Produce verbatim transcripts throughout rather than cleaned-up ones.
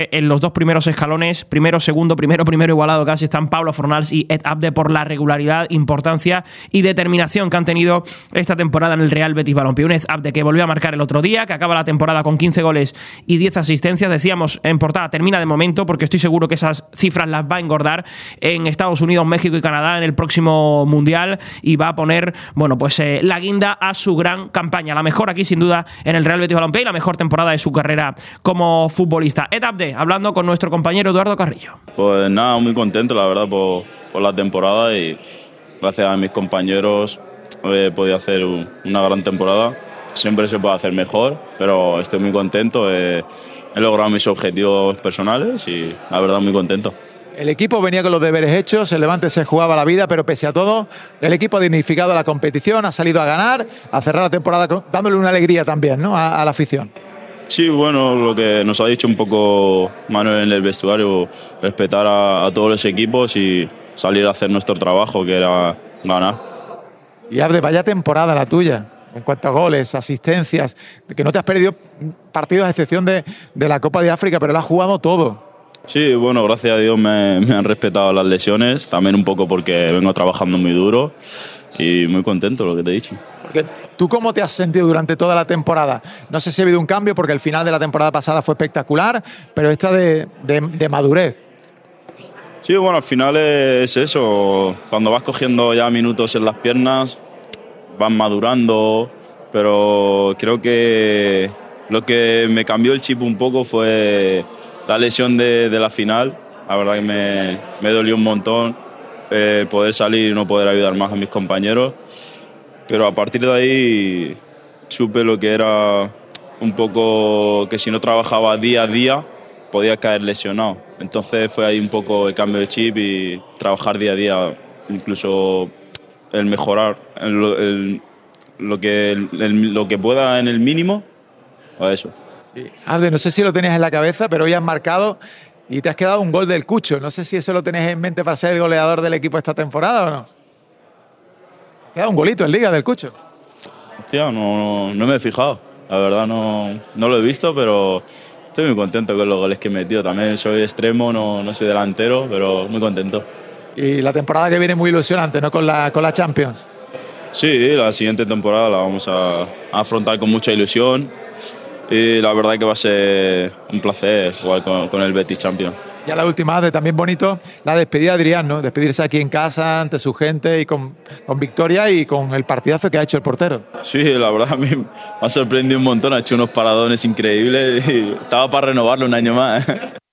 En los dos primeros escalones, primero, segundo, primero, primero igualado casi, están Pablo Fornals y Ed Abde por la regularidad, importancia y determinación que han tenido esta temporada en el Real Betis Balompié. Un Ed Abde que volvió a marcar el otro día, que acaba la temporada con quince goles y diez asistencias. Decíamos en portada, termina de momento, porque estoy seguro que esas cifras las va a engordar en Estados Unidos, México y Canadá en el próximo Mundial, y va a poner, bueno, pues eh, la guinda a su gran campaña. La mejor aquí, sin duda, en el Real Betis Balompié y la mejor temporada de su carrera como futbolista. Ed Abde, hablando con nuestro compañero Eduardo Carrillo. Pues nada, muy contento la verdad por, por la temporada, y gracias a mis compañeros he podido hacer un, una gran temporada. Siempre se puede hacer mejor, pero estoy muy contento, he, he logrado mis objetivos personales y la verdad muy contento. El equipo venía con los deberes hechos, el Levante se jugaba la vida, pero pese a todo, el equipo ha dignificado la competición, ha salido a ganar, a cerrar la temporada dándole una alegría también, ¿no?, a, a la afición. Sí, bueno, lo que nos ha dicho un poco Manuel en el vestuario, respetar a, a todos los equipos y salir a hacer nuestro trabajo, que era ganar. Y Abde, vaya temporada la tuya, en cuanto a goles, asistencias, que no te has perdido partidos a excepción de, de la Copa de África, pero lo has jugado todo. Sí, bueno, gracias a Dios me, me han respetado las lesiones, también un poco porque vengo trabajando muy duro y muy contento, lo que te he dicho. Porque, ¿tú cómo te has sentido durante toda la temporada? No sé si ha habido un cambio, porque el final de la temporada pasada fue espectacular, pero esta de, de, de madurez. Sí, bueno, al final es eso, cuando vas cogiendo ya minutos en las piernas, vas madurando, pero creo que lo que me cambió el chip un poco fue la lesión de, de la final. La verdad que me, me dolió un montón eh, poder salir y no poder ayudar más a mis compañeros. Pero a partir de ahí supe lo que era un poco que si no trabajaba día a día podía caer lesionado. Entonces fue ahí un poco el cambio de chip y trabajar día a día, incluso el mejorar el, el, lo, que, el, lo que pueda en el mínimo, a eso. Sí. Abde, no sé si lo tenías en la cabeza, pero hoy has marcado y te has quedado un gol del Cucho. No sé si eso lo tenés en mente para ser el goleador del equipo esta temporada o no. Queda un golito en Liga del Cucho. Hostia, no, no, no me he fijado. La verdad no, no lo he visto, pero estoy muy contento con los goles que he metido. También soy extremo, no, no soy delantero, pero muy contento. Y la temporada que viene muy ilusionante, ¿no?, con la, con la Champions. Sí, la siguiente temporada la vamos a, a afrontar con mucha ilusión. Y la verdad que va a ser un placer jugar con, con el Betis Champions. Ya la última, de también bonito, la despedida de Adrián, ¿no? Despedirse aquí en casa, ante su gente y con, con victoria y con el partidazo que ha hecho el portero. Sí, la verdad a mí me ha sorprendido un montón, ha hecho unos paradones increíbles y estaba para renovarlo un año más.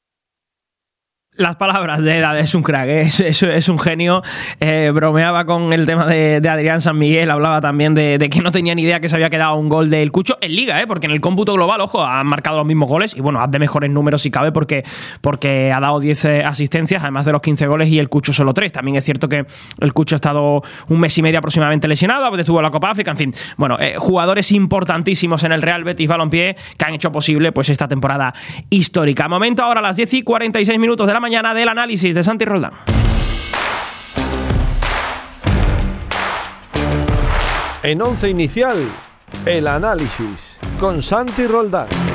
Las palabras de Ed, es un crack, ¿eh? es, es, es un genio. Eh, bromeaba con el tema de, de Adrián San Miguel, hablaba también de, de que no tenía ni idea que se había quedado un gol del Cucho en Liga, ¿eh? Porque en el cómputo global, ojo, han marcado los mismos goles y bueno, haz de mejores números si cabe, porque, porque ha dado diez asistencias, además de los quince goles, y el Cucho solo tres. También es cierto que el Cucho ha estado un mes y medio aproximadamente lesionado, estuvo en la Copa África, en fin. Bueno, eh, jugadores importantísimos en el Real Betis Balompié que han hecho posible pues esta temporada histórica. Momento ahora a las diez y cuarenta y seis minutos de la mañana mañana del análisis de Santi Roldán. En Once Inicial, el análisis con Santi Roldán.